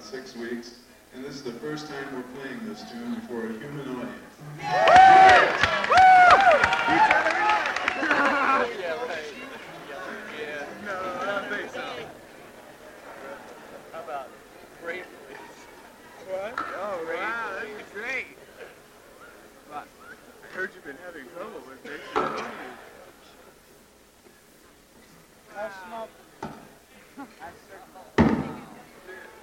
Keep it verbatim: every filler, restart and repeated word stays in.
six weeks, and this is the first time we're playing this tune before a human audience. Yeah, right. Yeah, no, I don't think so. How about Great Please? What? Oh, wow, that'd be great. But I heard you've been having trouble with me.